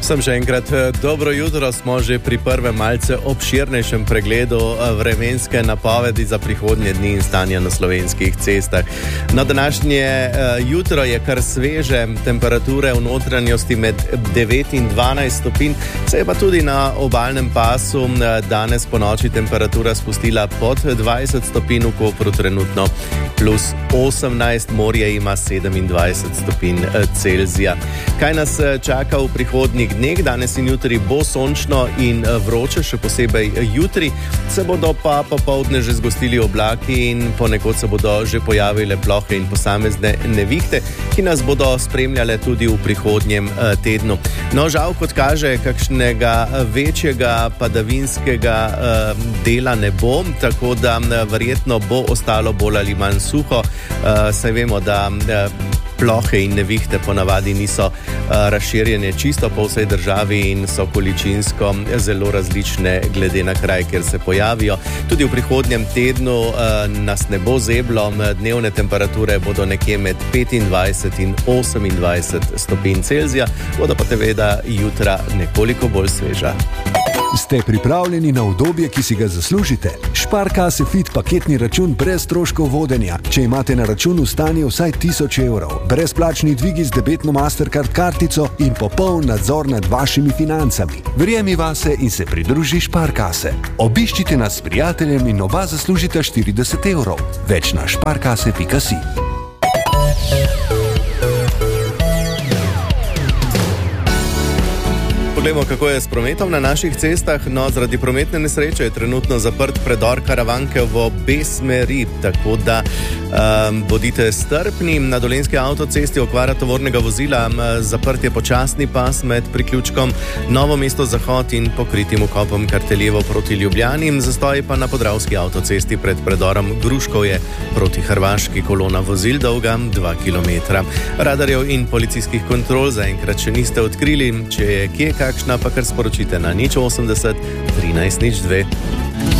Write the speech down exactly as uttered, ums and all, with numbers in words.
Sem še enkrat dobro jutro, smo že pri prvem malce obširnejšem pregledu vremenske napovedi za prihodnje dni in stanja na slovenskih cestah. Na današnje jutro je kar sveže, temperature v notranjosti med devet in dvanajst stopinj, se je pa tudi na obalnem pasu danes po noči temperatura spustila pod dvajset stopinj, v Kopru trenutno plus osemnajst, morje ima sedemindvajset stopinj Celzija. Kaj nas čaka v prihodnjih dneh? Danes in jutri bo sončno in vroče, še posebej jutri. Se bodo pa popoldne že zgostili oblaki in ponekod se bodo že pojavile plohe in posamezne nevihte, ki nas bodo spremljale tudi v prihodnjem tednu. No, žal, kot kaže, kakšnega večjega padavinskega dela ne bo, tako da verjetno bo ostalo bolj ali manj suho. Saj vemo, da plohe in nevihte ponavadi niso razširjene čisto po vsej državi in so količinsko zelo različne glede na kraj, kjer se pojavijo. Tudi v prihodnjem tednu nas ne bo zeblo, dnevne temperature bodo nekje med petindvajset in osemindvajset stopinj Celzija, bodo pa seveda jutra nekoliko bolj sveža. Ste pripravljeni na udobje, ki si ga zaslužite? Sparkasse Fit paketni račun brez stroškov vodenja. Če imate na računu stanje vsaj tisoč evrov, brezplačni dvigi z debetno Mastercard kartico in popoln nadzor nad vašimi financami. Verjemi vase in se pridruži Sparkasse. Obiščite nas s prijateljem in oba zaslužite štirideset evrov. Več na sparkasse pika si. Poglejmo, kako je s prometom na naših cestah. No, zaradi prometne nesreče je trenutno zaprt predor Karavanke v obe smeri, tako da um, bodite strpni. Na Dolenjski avtocesti okvara tovornega vozila, zaprt je počasni pas med priključkom Novo mesto Zahod in pokritim vkopom Karteljevo proti Ljubljani, zastoj pa na Podravski avtocesti pred predorom Gruškovje proti Hrvaški, kolona vozil dolga dva kilometra. Radarjev in policijskih kontrol zaenkrat še niste odkrili, če je kje kakšna, pa kar sporočite na nič osemdeset trinajst nič dve.